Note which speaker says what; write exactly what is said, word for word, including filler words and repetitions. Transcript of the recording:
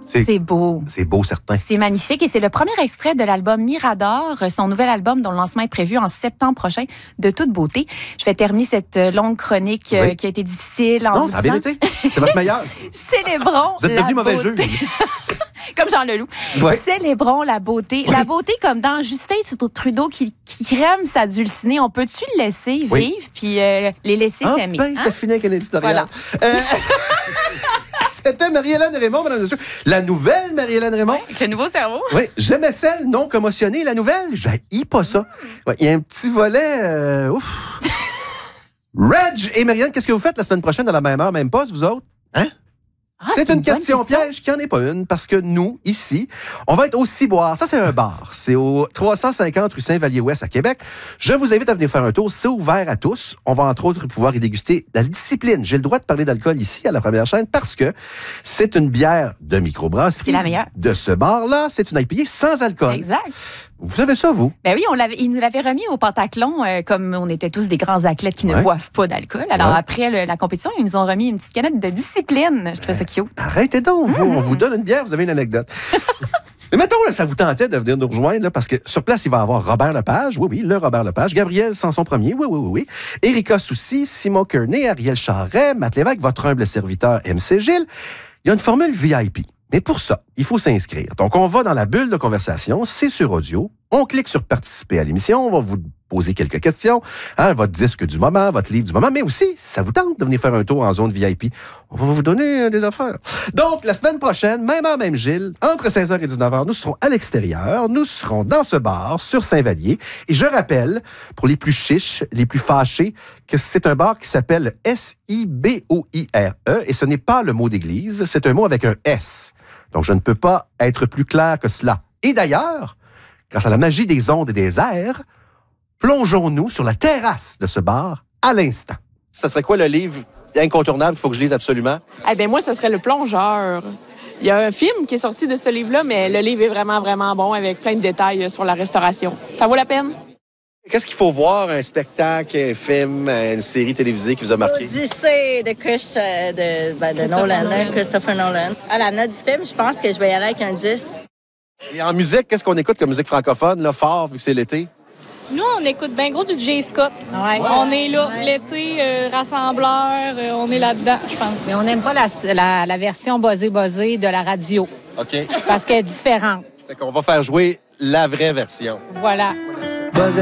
Speaker 1: C'est beau.
Speaker 2: C'est beau, certain.
Speaker 1: C'est magnifique et c'est le premier extrait de l'album Mirador, son nouvel album dont le lancement est prévu en septembre prochain, de toute beauté. Je vais terminer cette longue chronique oui. qui a été difficile en
Speaker 2: Non,
Speaker 1: vous
Speaker 2: ça a bien été. C'est votre meilleur.
Speaker 1: Célébrons
Speaker 2: Vous êtes devenu mauvais juge.
Speaker 1: Comme Jean Leloup. Ouais. Célébrons la beauté. Oui. La beauté comme dans Justin Trudeau qui, qui crème sa dulcinée. On peut-tu le laisser vivre oui. puis euh, les laisser
Speaker 2: ah,
Speaker 1: s'aimer?
Speaker 2: Ben, hein? Ça finit avec un éditorial. Voilà. Euh... C'était Marie-Hélène Raymond, mesdames et messieurs. La nouvelle Marie-Hélène Raymond.
Speaker 1: Oui, avec le nouveau cerveau.
Speaker 2: Oui, j'aimais celle non commotionnée. La nouvelle, j'haïs pas ça. Il ouais, y a un petit volet... Euh, ouf. Reg et Marie-Hélène, qu'est-ce que vous faites la semaine prochaine à la même heure, même poste, vous autres? Hein? Ah, c'est, c'est une, une question, question piège qui n'en est pas une, parce que nous, ici, on va être au Ciboire. Ça, c'est un bar. C'est au trois cent cinquante rue Saint-Vallier-Ouest à Québec. Je vous invite à venir faire un tour. C'est ouvert à tous. On va, entre autres, pouvoir y déguster la discipline. J'ai le droit de parler d'alcool ici, à la première chaîne, parce que c'est une bière de microbrasserie.
Speaker 1: C'est la meilleure.
Speaker 2: De ce bar-là, c'est une I P A sans alcool.
Speaker 1: Exact.
Speaker 2: Vous savez ça, vous?
Speaker 1: Ben oui, on l'avait, il nous l'avait remis au Pentathlon, euh, comme on était tous des grands athlètes qui ne ouais. boivent pas d'alcool. Alors, ouais. après le, la compétition, ils nous ont remis une petite canette de discipline. Je trouvais ça cute.
Speaker 2: Arrêtez donc, vous. Mmh. On vous donne une bière, vous avez une anecdote. Mais mettons, là, ça vous tentait de venir nous rejoindre, là, parce que sur place, il va y avoir Robert Lepage, oui, oui, le Robert Lepage, Gabriel Sanson Premier, oui, oui, oui, oui, Erika Soucy, Simon Kearney, Ariel Charret, Matt Lévesque, votre humble serviteur M C Gilles. Il y a une formule V I P. Mais pour ça, il faut s'inscrire. Donc, on va dans la bulle de conversation, c'est sur audio. On clique sur participer à l'émission, on va vous poser quelques questions, hein, votre disque du moment, votre livre du moment, mais aussi, ça vous tente de venir faire un tour en zone V I P. On va vous donner euh, des affaires. Donc, la semaine prochaine, même heure, même Gilles, entre seize heures et dix-neuf heures, nous serons à l'extérieur, nous serons dans ce bar, sur Saint-Vallier. Et je rappelle, pour les plus chiches, les plus fâchés, que c'est un bar qui s'appelle S I B O I R E, et ce n'est pas le mot d'église, c'est un mot avec un S. Donc, je ne peux pas être plus clair que cela. Et d'ailleurs, grâce à la magie des ondes et des airs, plongeons-nous sur la terrasse de ce bar à l'instant. Ça serait quoi le livre incontournable qu'il faut que je lise absolument?
Speaker 3: Eh bien, moi, ça serait Le Plongeur. Il y a un film qui est sorti de ce livre-là, mais le livre est vraiment, vraiment bon avec plein de détails sur la restauration. Ça vaut la peine?
Speaker 2: Qu'est-ce qu'il faut voir, un spectacle, un film, une série télévisée qui vous a marqué?
Speaker 4: L'Odyssée de, Chris, de, ben, de Nolan, Nolan. Christopher Nolan. À la note du film, je pense que je vais y aller avec un dix.
Speaker 2: Et en musique, qu'est-ce qu'on écoute comme musique francophone, là, fort, vu que c'est l'été?
Speaker 5: Nous, on écoute bien gros du J. Scott. Ouais. On est là, ouais. L'été, euh, rassembleur, euh, on est là-dedans, je pense.
Speaker 6: Mais on n'aime pas la, la, la version buzzée-buzzée de la radio.
Speaker 2: OK.
Speaker 6: Parce qu'elle est différente.
Speaker 2: C'est qu'on va faire jouer la vraie version.
Speaker 6: Voilà.